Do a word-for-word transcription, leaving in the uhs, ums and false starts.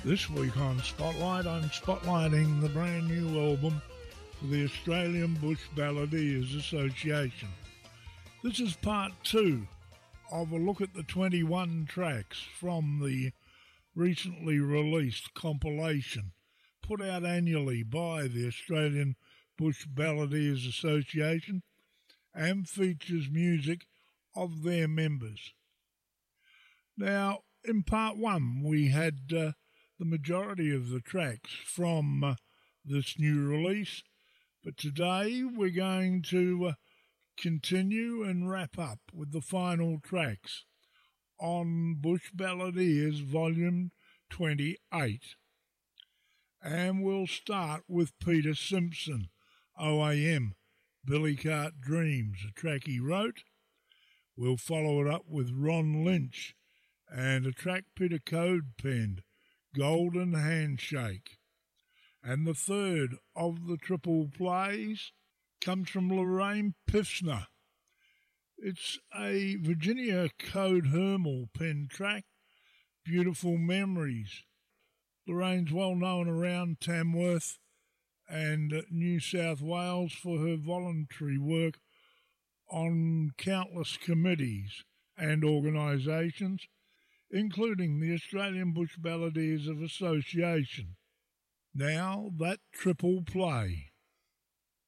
This week on Spotlight, I'm spotlighting the brand new album for the Australian Bush Balladeers Association. This is part two of a look at the twenty-one tracks from the recently released compilation put out annually by the Australian Bush Balladeers Association and features music of their members. Now, in part one, we had uh, the majority of the tracks from uh, this new release, but today we're going to uh, continue and wrap up with the final tracks on Bush Balladeers Volume twenty-eight. And we'll start with Peter Simpson, O A M, Billy Cart Dreams, a track he wrote. We'll follow it up with Ron Lynch and a track Peter Code penned, Golden Handshake. And the third of the triple plays comes from Lorraine Pfiffner. It's a Virginia Code Hermel pen track, Beautiful Memories. Lorraine's well known around Tamworth and New South Wales for her voluntary work on countless committees and organisations, including the Australian Bush Balladeers of Association. Now, that triple play.